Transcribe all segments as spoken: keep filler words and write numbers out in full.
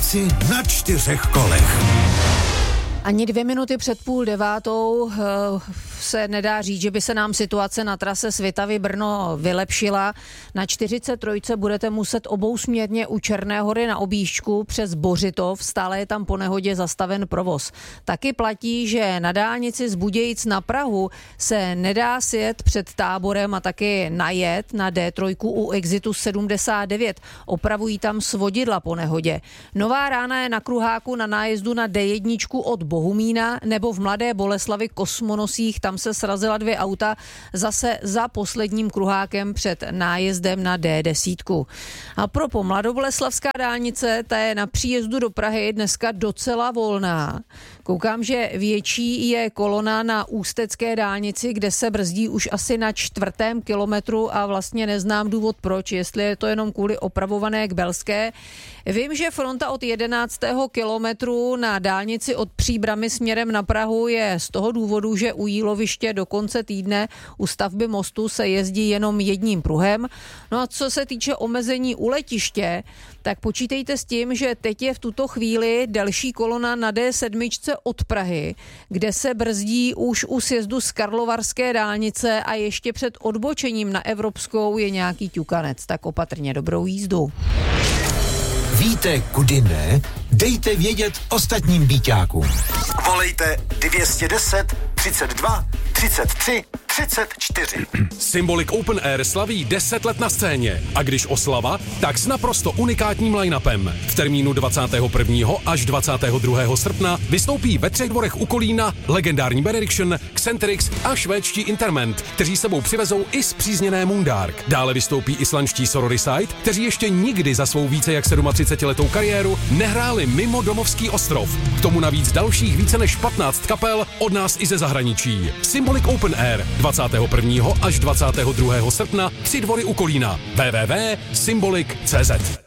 dálnici na čtyřech kolech. Ani dvě minuty před půl devátou se nedá říct, že by se nám situace na trase Svitavy Brno vylepšila. Na čtyřicet tři budete muset obousměrně u Černé Hory na objížďku přes Bořitov, stále je tam po nehodě zastaven provoz. Taky platí, že na dálnici z Budějic na Prahu se nedá sjet před Táborem a taky najet na D tři u exitu sedmdesát devět. Opravují tam svodidla po nehodě. Nová rána je na kruháku na nájezdu na D jedna od Bohumína nebo v Mladé Boleslavi Kosmonosích, tam se srazila dvě auta zase za posledním kruhákem před nájezdem na D deset. A propo Mladoboleslavská dálnice, ta je na příjezdu do Prahy dneska docela volná. Koukám, že větší je kolona na Ústecké dálnici, kde se brzdí už asi na čtvrtém kilometru a vlastně neznám důvod proč, jestli je to jenom kvůli opravované k Belské. Vím, že fronta od jedenáctého kilometru na dálnici od Příbramy směrem na Prahu je z toho důvodu, že u Jíloviště do konce týdne u stavby mostu se jezdí jenom jedním pruhem. No a co se týče omezení u letiště, tak počítejte s tím, že teď je v tuto chvíli delší kolona na D sedm od Prahy, kde se brzdí už u sjezdu z Karlovarské dálnice a ještě před odbočením na Evropskou je nějaký ťukanec. Tak opatrně, dobrou jízdu. Víte, kudy ne? Dejte vědět ostatním býťákům. Volejte dvě stě deset, třicet dva, třicet tři, třicet čtyři. Symbolic Open Air slaví deset let na scéně. A když oslava, tak s naprosto unikátním line-upem. V termínu dvacátého prvního až dvacátého druhého srpna vystoupí ve Třech Dvorech u Kolína legendární Benediction, Xenterix a švédští Interment, kteří sebou přivezou i spřízněné Moondark. Dále vystoupí islandští Sororicide, kteří ještě nikdy za svou více jak třicetisedmiletou kariéru nehráli mimo domovský ostrov. K tomu navíc dalších více než patnáct kapel od nás i ze zahraničí. Symbolic Open Air dvacátého prvního až dvacátého druhého srpna Tři Dvory u Kolína. w w w tečka symbolic tečka c z.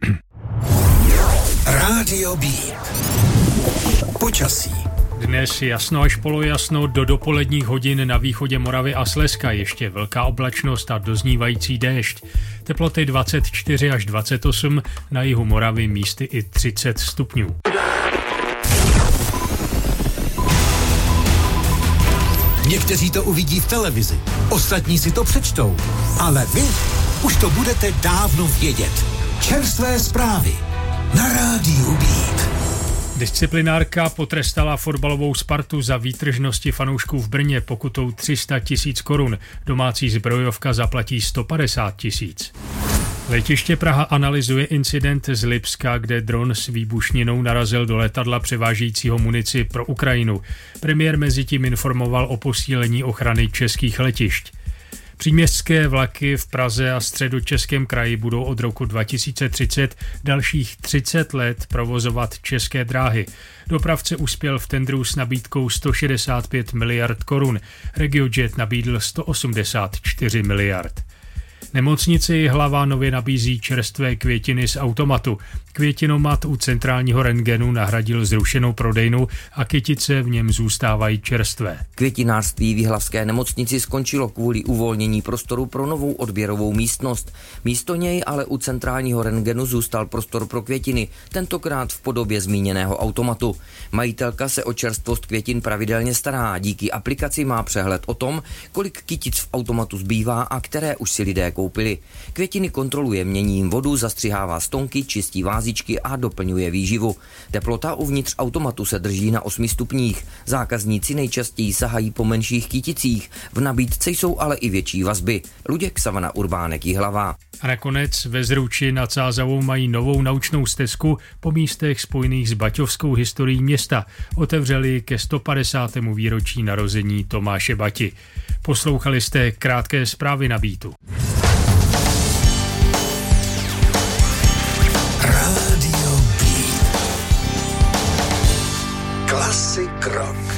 Rádio Beat. Počasí. Dnes jasno až polojasno, do dopoledních hodin na východě Moravy a Slezska ještě velká oblačnost a doznívající déšť. Teploty dvacet čtyři až dvacet osm, na jihu Moravy místy i třicet stupňů. Někteří to uvidí v televizi, ostatní si to přečtou, ale vy už to budete dávno vědět. Čerstvé zprávy na Rádiu Beat. Disciplinárka potrestala fotbalovou Spartu za výtržnosti fanoušků v Brně pokutou tři sta tisíc korun. Domácí zbrojovka zaplatí sto padesát tisíc. Letiště Praha analyzuje incident z Lipska, kde dron s výbušninou narazil do letadla převážejícího munici pro Ukrajinu. Premiér mezitím informoval o posílení ochrany českých letišť. Příměstské vlaky v Praze a Středočeském kraji budou od roku dva tisíce třicet dalších třicet let provozovat České dráhy. Dopravce uspěl v tendru s nabídkou sto šedesát pět miliard korun. RegioJet nabídl sto osmdesát čtyři miliard. Nemocnice Jihlava nově nabízí čerstvé květiny z automatu. Květinomat u centrálního rentgenu nahradil zrušenou prodejnu a kytice v něm zůstávají čerstvé. Květinářství v jihlavské nemocnici skončilo kvůli uvolnění prostoru pro novou odběrovou místnost. Místo něj ale u centrálního rentgenu zůstal prostor pro květiny, tentokrát v podobě zmíněného automatu. Majitelka se o čerstvost květin pravidelně stará a díky aplikaci má přehled o tom, kolik kytic v automatu zbývá a které už si lidé koupili. Květiny kontroluje, mění jim vodu, zastřihává stonky, čistí vázičky a doplňuje výživu. Teplota uvnitř automatu se drží na osmi stupních. Zákazníci nejčastěji sahají po menších kyticích. V nabídce jsou ale i větší vazby. Luděk Savana, Urbánek, Jihlava. A nakonec ve Zruči nad Sázavou mají novou naučnou stezku po místech spojených s baťovskou historií města. Otevřeli ke sto padesátému výročí narození Tomáše Bati. Poslouchali jste krátké zprávy na Beatu.